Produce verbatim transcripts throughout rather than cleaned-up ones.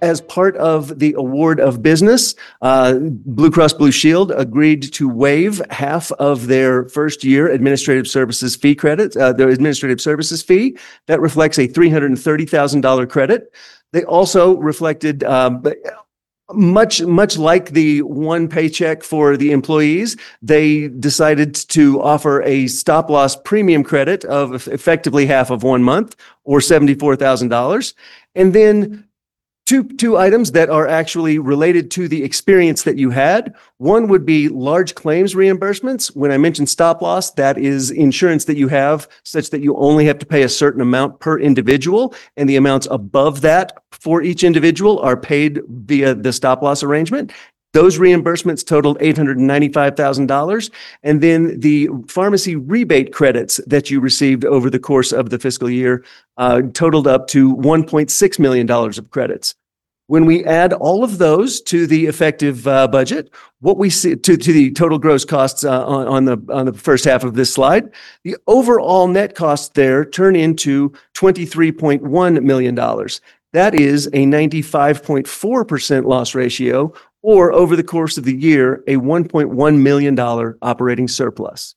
as part of the award of business, uh, Blue Cross Blue Shield agreed to waive half of their first year administrative services fee credit, uh, their administrative services fee. That reflects a three hundred thirty thousand dollars credit. They also reflected, um, much, much like the one paycheck for the employees, they decided to offer a stop loss premium credit of effectively half of one month or seventy-four thousand dollars. And then Two, two items that are actually related to the experience that you had. One would be large claims reimbursements. When I mentioned stop loss, that is insurance that you have such that you only have to pay a certain amount per individual, and the amounts above that for each individual are paid via the stop loss arrangement. Those reimbursements totaled eight hundred ninety-five thousand dollars. And then the pharmacy rebate credits that you received over the course of the fiscal year uh, totaled up to one point six million dollars of credits. When we add all of those to the effective uh, budget, what we see to, to the total gross costs uh, on, on the on the first half of this slide, the overall net costs there turn into twenty-three point one million dollars. That is a ninety-five point four percent loss ratio, or over the course of the year, a one point one million dollars operating surplus.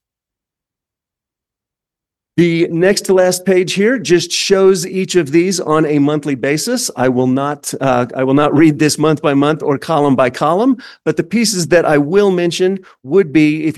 The next to last page here just shows each of these on a monthly basis. I will not, uh, I will not read this month by month or column by column, but the pieces that I will mention would be if